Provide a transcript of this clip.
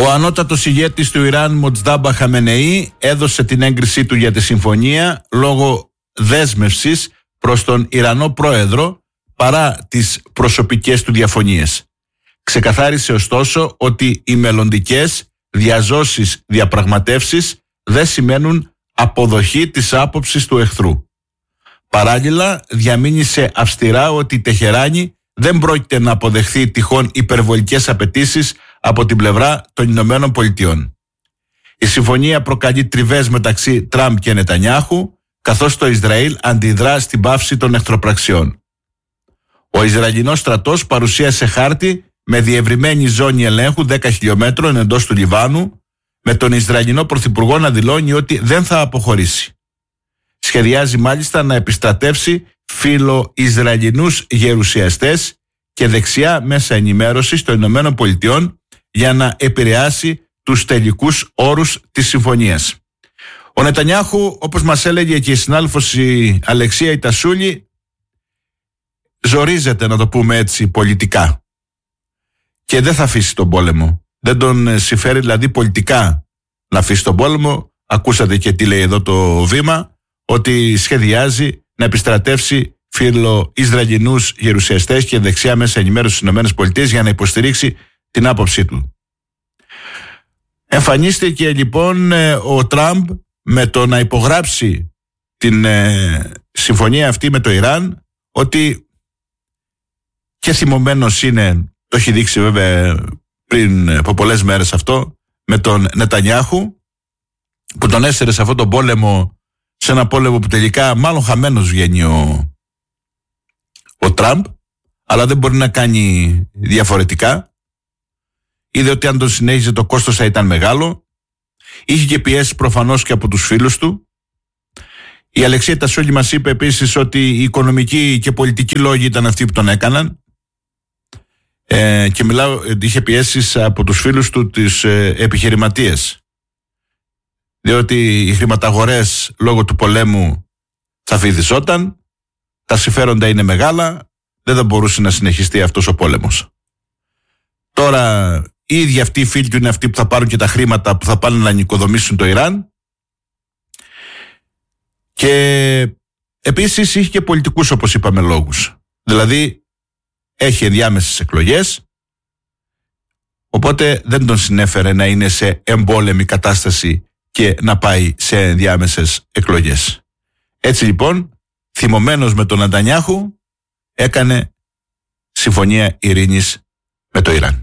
Ο ανώτατος ηγέτης του Ιράν, Μοτζτάμπα Χαμενεή, έδωσε την έγκρισή του για τη συμφωνία λόγω δέσμευσης προς τον Ιρανό πρόεδρο παρά τις προσωπικές του διαφωνίες. Ξεκαθάρισε ωστόσο ότι οι μελλοντικές διαζώσεις διαπραγματεύσεις δεν σημαίνουν αποδοχή της άποψης του εχθρού. Παράλληλα, διαμήνυσε αυστηρά ότι η Τεχεράνη δεν πρόκειται να αποδεχθεί τυχόν υπερβολικές απαιτήσεις από την πλευρά των Ηνωμένων Πολιτειών. Η συμφωνία προκαλεί τριβές μεταξύ Τραμπ και Νετανιάχου, καθώς το Ισραήλ αντιδρά στην πάυση των εχθροπραξιών. Ο Ισραηλινός στρατός παρουσίασε χάρτη με διευρυμένη ζώνη ελέγχου 10 χιλιόμετρων εντός του Λιβάνου, με τον Ισραηλινό Πρωθυπουργό να δηλώνει ότι δεν θα αποχωρήσει. Σχεδιάζει μάλιστα να επιστρατεύσει φιλο-Ισραηλινούς γερουσιαστές και δεξιά μέσα ενημέρωσης των Ηνωμένων Πολιτειών για να επηρεάσει τους τελικούς όρους της συμφωνίας. Ο Νετανιάχου, όπως μας έλεγε και η συνάδελφος η Αλεξία Ιτασούλη, ζορίζεται, να το πούμε έτσι, πολιτικά και δεν θα αφήσει τον πόλεμο. Δεν τον συμφέρει δηλαδή πολιτικά να αφήσει τον πόλεμο. Ακούσατε και τι λέει εδώ το Βήμα, ότι σχεδιάζει να επιστρατεύσει φιλο-Ισραηλινούς γερουσιαστές και δεξιά μέσα ενημέρωση στις ΗΠΑ για να υποστηρίξει την άποψή του. Εμφανίστηκε λοιπόν ο Τραμπ με το να υπογράψει την συμφωνία αυτή με το Ιράν, ότι και θυμωμένος είναι, το έχει δείξει βέβαια πριν από πολλές μέρες αυτό, με τον Νετανιάχου, που τον έσαιρε σε αυτόν τον πόλεμο, σε ένα πόλεμο που τελικά μάλλον χαμένος βγαίνει ο Τραμπ, αλλά δεν μπορεί να κάνει διαφορετικά. Είδε ότι αν τον συνέχιζε το κόστος θα ήταν μεγάλο. Είχε και πιέσει προφανώς και από τους φίλους του. Η Αλεξία Τασούλη μας είπε επίσης ότι οι οικονομικοί και πολιτικοί λόγοι ήταν αυτοί που τον έκαναν. Και είχε πιέσεις από τους φίλους του, τις επιχειρηματίες. Διότι οι χρηματαγορές λόγω του πολέμου θα φυδισόταν, τα συμφέροντα είναι μεγάλα, δεν θα μπορούσε να συνεχιστεί αυτός ο πόλεμος. Τώρα οι ίδιοι αυτοί οι φίλοι του είναι αυτοί που θα πάρουν και τα χρήματα που θα πάνε να νοικοδομήσουν το Ιράν. Και επίσης είχε και πολιτικούς, όπως είπαμε, λόγους. Δηλαδή έχει ενδιάμεσες εκλογές, οπότε δεν τον συνέφερε να είναι σε εμπόλεμη κατάσταση και να πάει σε ενδιάμεσες εκλογές. Έτσι λοιπόν, θυμωμένος με τον Νετανιάχου, έκανε συμφωνία ειρήνης με το Ιράν.